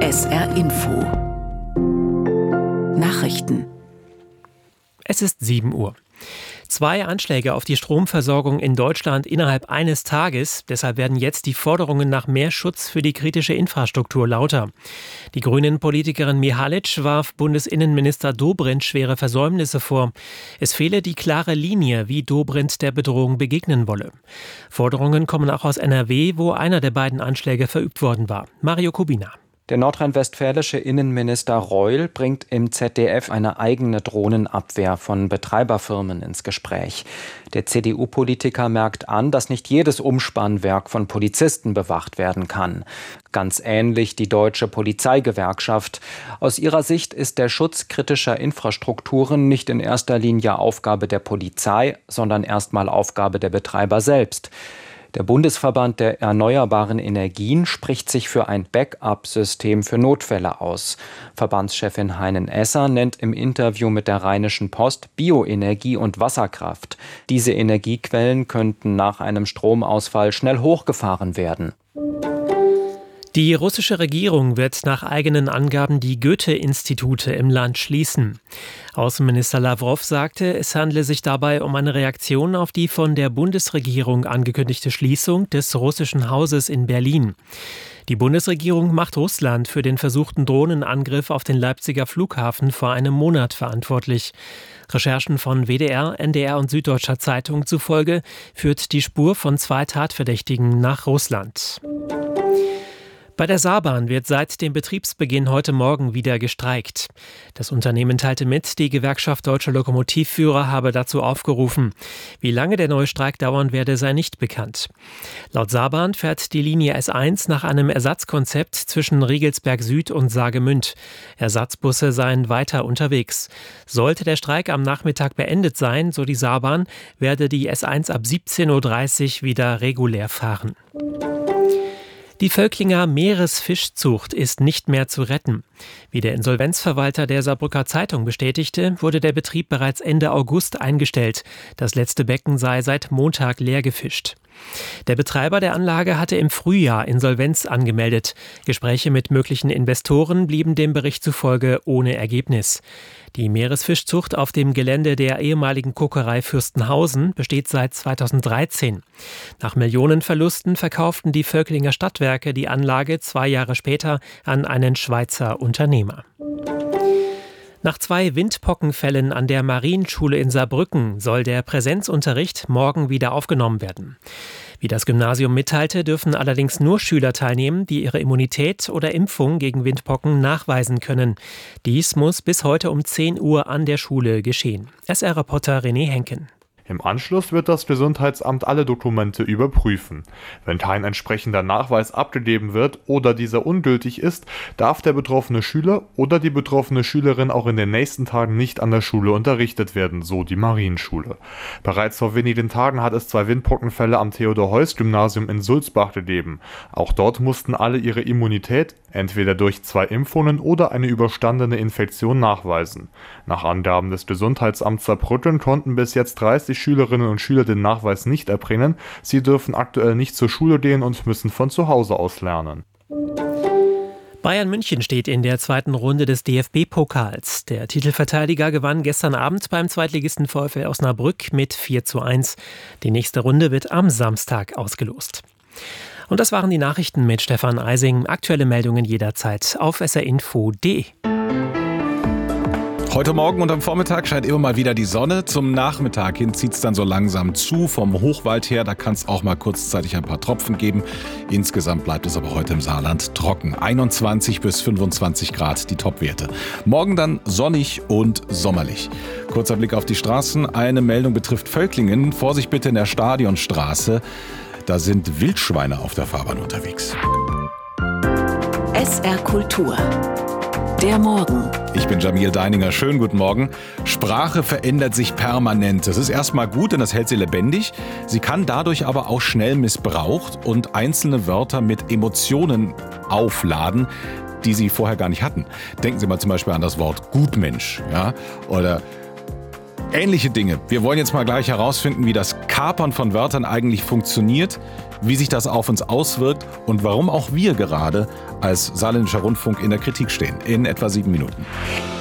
SR Info Nachrichten. Es ist 7 Uhr. 2 Anschläge auf die Stromversorgung in Deutschland innerhalb eines Tages. Deshalb werden jetzt die Forderungen nach mehr Schutz für die kritische Infrastruktur lauter. Die Grünen-Politikerin Mihalic warf Bundesinnenminister Dobrindt schwere Versäumnisse vor. Es fehle die klare Linie, wie Dobrindt der Bedrohung begegnen wolle. Forderungen kommen auch aus NRW, wo einer der beiden Anschläge verübt worden war. Mario Kubina. Der nordrhein-westfälische Innenminister Reul bringt im ZDF eine eigene Drohnenabwehr von Betreiberfirmen ins Gespräch. Der CDU-Politiker merkt an, dass nicht jedes Umspannwerk von Polizisten bewacht werden kann. Ganz ähnlich die Deutsche Polizeigewerkschaft. Aus ihrer Sicht ist der Schutz kritischer Infrastrukturen nicht in erster Linie Aufgabe der Polizei, sondern erstmal Aufgabe der Betreiber selbst. Der Bundesverband der erneuerbaren Energien spricht sich für ein Backup-System für Notfälle aus. Verbandschefin Heinen-Esser nennt im Interview mit der Rheinischen Post Bioenergie und Wasserkraft. Diese Energiequellen könnten nach einem Stromausfall schnell hochgefahren werden. Die russische Regierung wird nach eigenen Angaben die Goethe-Institute im Land schließen. Außenminister Lawrow sagte, es handle sich dabei um eine Reaktion auf die von der Bundesregierung angekündigte Schließung des russischen Hauses in Berlin. Die Bundesregierung macht Russland für den versuchten Drohnenangriff auf den Leipziger Flughafen vor einem Monat verantwortlich. Recherchen von WDR, NDR und Süddeutscher Zeitung zufolge führt die Spur von 2 Tatverdächtigen nach Russland. Bei der Saarbahn wird seit dem Betriebsbeginn heute Morgen wieder gestreikt. Das Unternehmen teilte mit, die Gewerkschaft Deutsche Lokomotivführer habe dazu aufgerufen. Wie lange der neue Streik dauern werde, sei nicht bekannt. Laut Saarbahn fährt die Linie S1 nach einem Ersatzkonzept zwischen Riegelsberg Süd und Saargemünd. Ersatzbusse seien weiter unterwegs. Sollte der Streik am Nachmittag beendet sein, so die Saarbahn, werde die S1 ab 17.30 Uhr wieder regulär fahren. Die Völklinger Meeresfischzucht ist nicht mehr zu retten. Wie der Insolvenzverwalter der Saarbrücker Zeitung bestätigte, wurde der Betrieb bereits Ende August eingestellt. Das letzte Becken sei seit Montag leer gefischt. Der Betreiber der Anlage hatte im Frühjahr Insolvenz angemeldet. Gespräche mit möglichen Investoren blieben dem Bericht zufolge ohne Ergebnis. Die Meeresfischzucht auf dem Gelände der ehemaligen Kokerei Fürstenhausen besteht seit 2013. Nach Millionenverlusten verkauften die Völklinger Stadtwerke die Anlage 2 Jahre später an einen Schweizer Unternehmer. Nach 2 Windpockenfällen an der Marienschule in Saarbrücken soll der Präsenzunterricht morgen wieder aufgenommen werden. Wie das Gymnasium mitteilte, dürfen allerdings nur Schüler teilnehmen, die ihre Immunität oder Impfung gegen Windpocken nachweisen können. Dies muss bis heute um 10 Uhr an der Schule geschehen. SR-Reporter René Henken. Im Anschluss wird das Gesundheitsamt alle Dokumente überprüfen. Wenn kein entsprechender Nachweis abgegeben wird oder dieser ungültig ist, darf der betroffene Schüler oder die betroffene Schülerin auch in den nächsten Tagen nicht an der Schule unterrichtet werden, so die Marienschule. Bereits vor wenigen Tagen hat es 2 Windpockenfälle am Theodor-Heuss-Gymnasium in Sulzbach gegeben. Auch dort mussten alle ihre Immunität entweder durch 2 Impfungen oder eine überstandene Infektion nachweisen. Nach Angaben des Gesundheitsamts Saarbrücken konnten bis jetzt 30 Schülerinnen und Schüler den Nachweis nicht erbringen. Sie dürfen aktuell nicht zur Schule gehen und müssen von zu Hause aus lernen. Bayern München steht in der 2. Runde des DFB-Pokals. Der Titelverteidiger gewann gestern Abend beim Zweitligisten VfL Osnabrück mit 4:1. Die nächste Runde wird am Samstag ausgelost. Und das waren die Nachrichten mit Stefan Eising. Aktuelle Meldungen jederzeit auf srinfo.de. Heute Morgen und am Vormittag scheint immer mal wieder die Sonne. Zum Nachmittag hin zieht es dann so langsam zu. Vom Hochwald her, da kann es auch mal kurzzeitig ein paar Tropfen geben. Insgesamt bleibt es aber heute im Saarland trocken. 21 bis 25 Grad die Topwerte. Morgen dann sonnig und sommerlich. Kurzer Blick auf die Straßen. Eine Meldung betrifft Völklingen. Vorsicht bitte in der Stadionstraße. Da sind Wildschweine auf der Fahrbahn unterwegs. SR Kultur. Der Morgen. Ich bin Jamil Deininger. Schönen guten Morgen. Sprache verändert sich permanent. Das ist erstmal gut, denn das hält sie lebendig. Sie kann dadurch aber auch schnell missbraucht und einzelne Wörter mit Emotionen aufladen, die sie vorher gar nicht hatten. Denken Sie mal zum Beispiel an das Wort Gutmensch, ja? Oder ähnliche Dinge. Wir wollen jetzt mal gleich herausfinden, wie das Kapern von Wörtern eigentlich funktioniert, wie sich das auf uns auswirkt und warum auch wir gerade als Saarländischer Rundfunk in der Kritik stehen. In etwa 7 Minuten.